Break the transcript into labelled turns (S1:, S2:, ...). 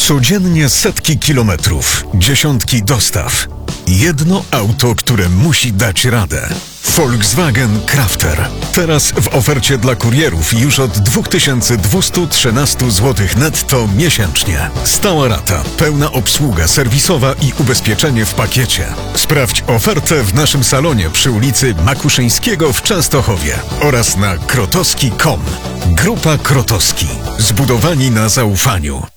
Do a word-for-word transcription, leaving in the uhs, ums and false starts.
S1: Codziennie setki kilometrów, dziesiątki dostaw. Jedno auto, które musi dać radę. Volkswagen Crafter. Teraz w ofercie dla kurierów już od dwa tysiące dwieście trzynaście złotych netto miesięcznie. Stała rata, pełna obsługa serwisowa i ubezpieczenie w pakiecie. Sprawdź ofertę w naszym salonie przy ulicy Makuszyńskiego w Częstochowie oraz na krotowski kropka com. Grupa Krotowski. Zbudowani na zaufaniu.